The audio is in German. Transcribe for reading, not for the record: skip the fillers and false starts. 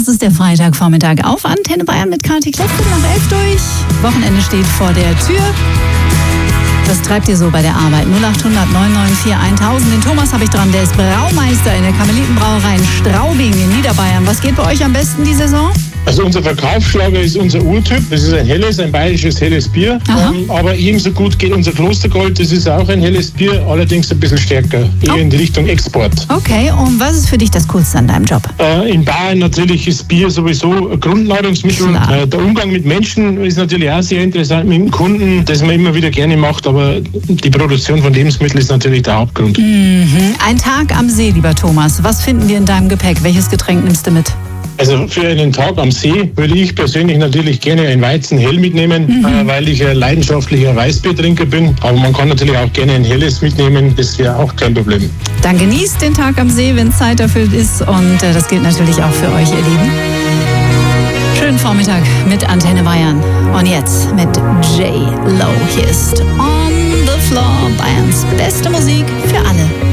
das ist der Freitagvormittag auf Antenne Bayern mit Kathi Kleffel nach 11 durch. Wochenende steht vor der Tür. Was treibt ihr so bei der Arbeit? 0800 994 1000. Den Thomas habe ich dran, der ist Braumeister in der Karmelitenbrauerei in Straubing in Niederbayern. Was geht bei euch am besten die Saison? Also unser Verkaufsschlager ist unser Urtyp. Das ist ein bayerisches helles Bier. Aber ebenso gut geht unser Klostergold. Das ist auch ein helles Bier, allerdings ein bisschen stärker. Eher in die Richtung Export. Okay, und was ist für dich das Coolste an deinem Job? In Bayern natürlich ist Bier sowieso ein Grundnahrungsmittel. Der Umgang mit Menschen ist natürlich auch sehr interessant mit dem Kunden, das man immer wieder gerne macht. Aber die Produktion von Lebensmitteln ist natürlich der Hauptgrund. Ein Tag am See, lieber Thomas. Was finden wir in deinem Gepäck? Welches Getränk nimmst du mit? Also für einen Tag am See würde ich persönlich natürlich gerne ein Weizenhell mitnehmen, weil ich ein leidenschaftlicher Weißbiertrinker bin. Aber man kann natürlich auch gerne ein helles mitnehmen, das wäre auch kein Problem. Dann genießt den Tag am See, wenn Zeit dafür ist. Und das gilt natürlich auch für euch, ihr Lieben. Schönen Vormittag mit Antenne Bayern. Und jetzt mit J-Lo. Hier ist On the Floor, Bayerns beste Musik für alle.